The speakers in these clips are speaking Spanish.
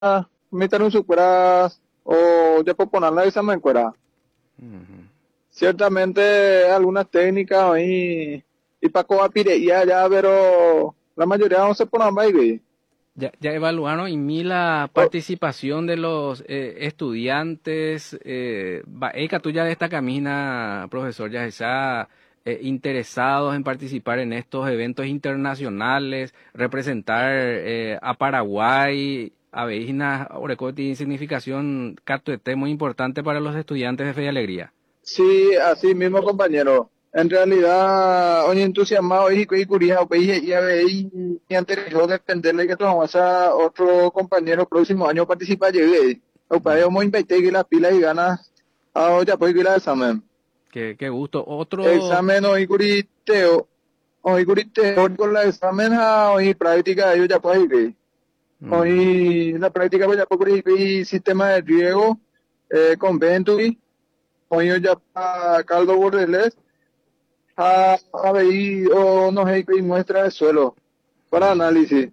me un sucura o ya por ponerla esa me encuera. Ujú. Ciertamente algunas técnicas ahí y para coapire ya, pero la mayoría no se ponen más ahí. Ya evaluaron y mi la Oh, participación de los estudiantes. Eka, tú ya de esta camina, profesor, ya está interesados en participar en estos eventos internacionales, representar a Paraguay, a Veína, Oreco tiene significación catuete muy importante para los estudiantes de Fe y Alegría. sí, así mismo compañero. En realidad, hoy entusiasmado y curioso, y a ver, y anterior dependerle que tomamos a otro compañero próximo año participar, llegué. O para ello, Mm. muy invertir que las pilas y ganas, ya pues que la examen. Qué gusto. Otro. Examen hoy curiteo con la examen, hoy práctica, ellos ya pueden ir. Ujú. Hoy la práctica, pues ya pueden ir sistema de riego, con Venturi, hoy ya para caldo bordeles, a ver, o no sé, y muestra de suelo para Ujú. análisis.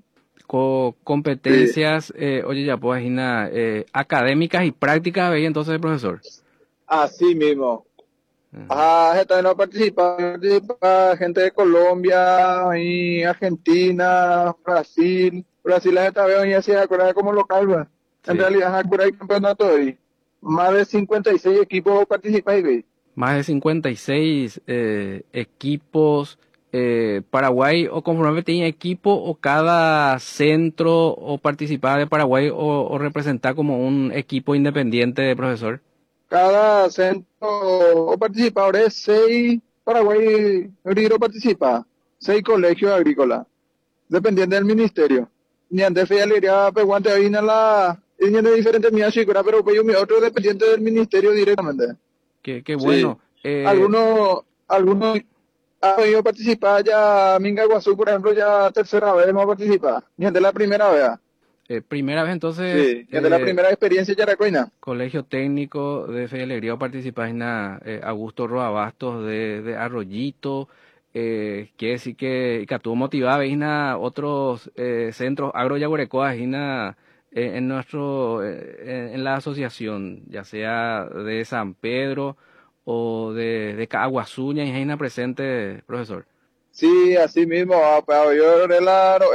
Sí, Competencias, oye, ya pues, Gina, académicas y prácticas, veía entonces, profesor. así mismo. Ujú. También no participa gente de Colombia, y Argentina, Brasil. Brasil la gente veo y así acuerda como local, ¿va? En Sí, realidad acuerda el campeonato hoy. Más de 56 equipos participan ahí, más de 56 equipos. Paraguay, o conforme tenía equipo, o cada centro o participaba de Paraguay, o representar como un equipo independiente, profesor. cada centro o participadores, 6 Paraguay Río participa, 6 colegios agrícolas, dependiendo del ministerio. Ni antes fui a la peguante ahí en la, y de diferentes mías chicos, pero pues yo mi otro dependiente del ministerio directamente. Qué Sí. bueno. Algunos han podido participar ya, Minga Guazú, por ejemplo, ya tercera vez hemos participado. Ni antes la primera vez. Primera vez entonces, Sí, ni antes la primera experiencia ya era coina. Colegio Técnico de Fe y Alegría, o participas en Augusto Roa Bastos de Arroyito. Quiere decir que tú motivada en otros centros agroyaguarecoas en nuestro en la asociación, ya sea de San Pedro o de Caguazuña, y Jaina presente, profesor. Sí, así mismo, pero yo relaro,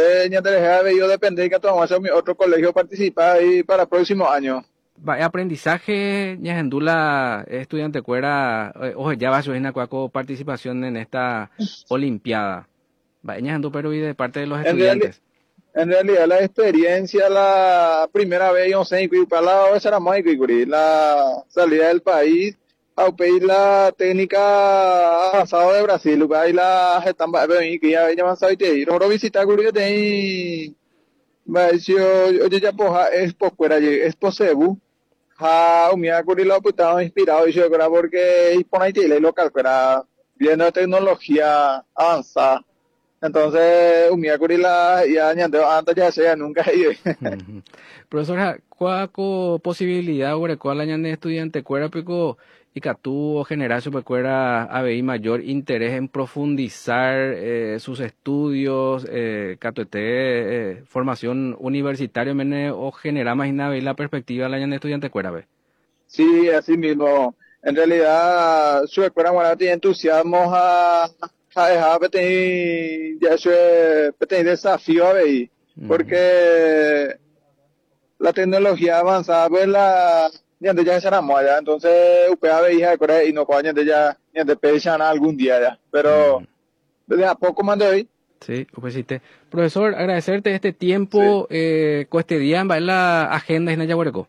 yo depende que tomamos a mi otro colegio participar ahí para el próximo año. Aprendizaje, ñajendula, estudiante cuera, oye, ya va a su participación en esta Olimpiada. Va, ñajendu, pero y de parte de los En reali- estudiantes. en realidad la experiencia, la primera vez, yo no sé, para la vez era más la salida del país, a pedir la técnica avanzada de Brasil, ahí la están, que ya van a saber, y no visitar, yo tengo, yo ya poja, es por fuera, es por Cebu, umia kuri lo putado inspirado, y yo creo, porque y por ahí tiene local, pero viendo tecnología avanzada. Entonces, Umia la ya añadió antes ya sea nunca iba. Ujú. Profesora, ¿cuál posibilidad sobre cuál año de estudiante cuera pico y catú o generar su pecuera ABI mayor interés en profundizar sus estudios, formación universitaria, mene, o generar más la perspectiva del año de estudiante cuera, ve? Sí, así mismo. En realidad, su escuela bueno, tiene entusiasmo a dejar ya su desafío a ver, Ujú. porque la tecnología avanzada, pues ya será allá, entonces UPA veía y no puede ya de pesar algún día ya, pero Ujú. desde a poco más de hoy. Sí, pues sí. Profesor, agradecerte este Sí. tiempo, este día en la agenda en Yaguareco.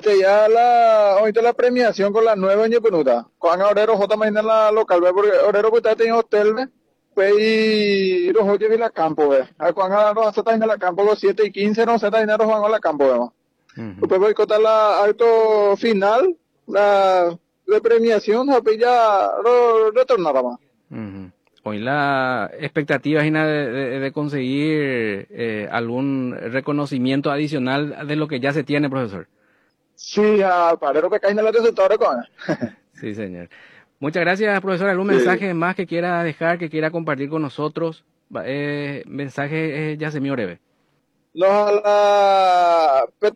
Ahorita la premiación con la nueva ñepenuta. Con Orero J imagina la local, ve, porque Orero pues está en hotel, ve, pues y los oye vi la campo, ve. A Juan Aro se está en la campo los 7:15, no se está en Juan a la campo, ve. Ujú. Después voy a contar la acto final, la de premiación, pues ya retornará más. Ujú. Hoy la expectativa es de conseguir algún reconocimiento adicional de lo que ya se tiene, profesor. Sí, al parero que cae en el resultado con. Sí, señor. Muchas gracias, profesor. ¿Algún Sí. mensaje más que quiera dejar, que quiera compartir con nosotros? Mensaje ya se me breve. nos a la